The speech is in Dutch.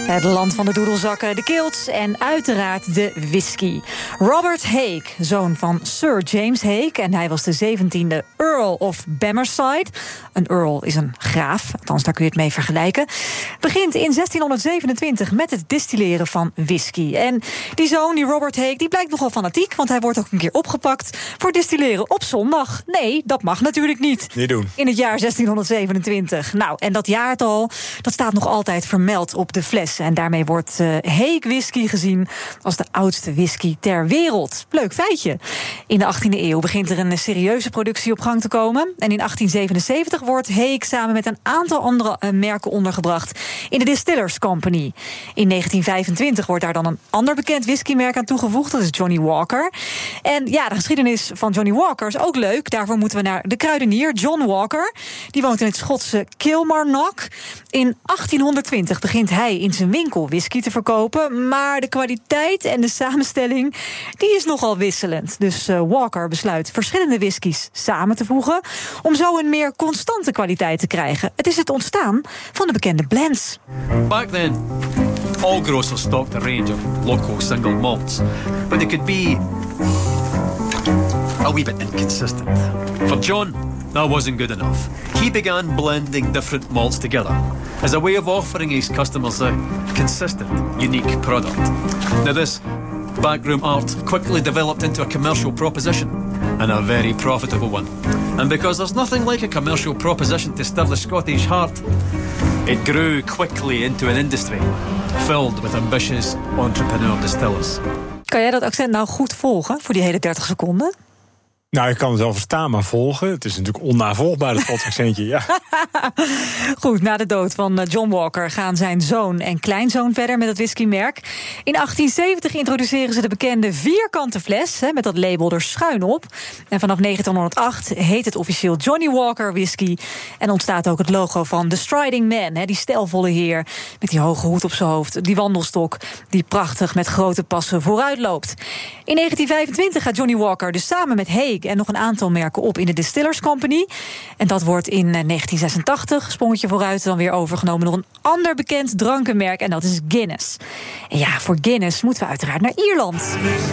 Het land van de doedelzakken, de kilts en uiteraard de whisky. Robert Hake, zoon van Sir James Hake, en hij was de 17e Earl of Bemerside. Een earl is een graaf, althans daar kun je het mee vergelijken. Begint in 1627 met het distilleren van whisky. En die zoon, die Robert Hake, die blijkt nogal fanatiek, want hij wordt ook een keer opgepakt voor distilleren op zondag. Nee, dat mag natuurlijk niet. Niet doen. In het jaar 1627. Nou, en dat jaartal, dat staat nog altijd vermeld op de fles. En daarmee wordt Hake whisky gezien als de oudste whisky ter wereld. Leuk feitje. In de 18e eeuw begint er een serieuze productie op gang te komen. En in 1877 wordt Hake samen met een aantal andere merken ondergebracht in de Distillers Company. In 1925 wordt daar dan een ander bekend whiskymerk aan toegevoegd. Dat is Johnny Walker. En ja, de geschiedenis van Johnny Walker is ook leuk. Daarvoor moeten we naar de kruidenier John Walker. Die woont in het Schotse Kilmarnock. In 1820 begint hij in zijn winkel whisky te verkopen, maar de kwaliteit en de samenstelling, die is nogal wisselend. Dus Walker besluit verschillende whiskies samen te voegen om zo een meer constante kwaliteit te krijgen. Het is het ontstaan van de bekende blends. Back then, all grocers stocked a range of local single malts, but they could be a wee bit inconsistent. For John, that wasn't good enough. He began blending different malts together as a way of offering his customers a consistent, unique product. Now this backroom art quickly developed into a commercial proposition, and a very profitable one. And because there's nothing like a commercial proposition to stir the Scottish heart, it grew quickly into an industry filled with ambitious entrepreneur distillers. Kan jij dat accent nou goed volgen voor die hele 30 seconden? Nou, ik kan het wel verstaan, maar volgen. Het is natuurlijk onnavolgbaar, dat Schots accentje, ja. Goed, na de dood van John Walker gaan zijn zoon en kleinzoon verder met het whiskymerk. In 1870 introduceren ze de bekende vierkante fles, met dat label er schuin op. En vanaf 1908 heet het officieel Johnny Walker whisky. En ontstaat ook het logo van The Striding Man, die stijlvolle heer met die hoge hoed op zijn hoofd, die wandelstok die prachtig met grote passen vooruit loopt. In 1925 gaat Johnny Walker dus samen met Hake en nog een aantal merken op in de Distillers Company. En dat wordt in 1986, sprongetje vooruit, dan weer overgenomen door een ander bekend drankenmerk, en dat is Guinness. En ja, voor Guinness moeten we uiteraard naar Ierland.